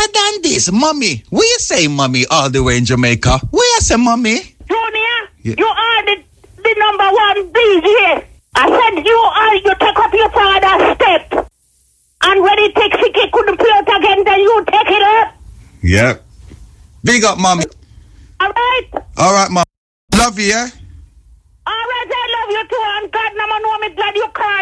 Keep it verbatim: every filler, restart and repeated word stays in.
than this. Mommy, what you say, mommy, all the way in Jamaica? What you say, mommy? Junior, Yeah. you are the, the number one D J. I said you are, you take up your father's step. And when he takes it, he couldn't play it again, then you take it up. Yep. Big up, mommy. All right? All right, mom. Love you, yeah? All right, I love you too. And God, no man know me glad you called.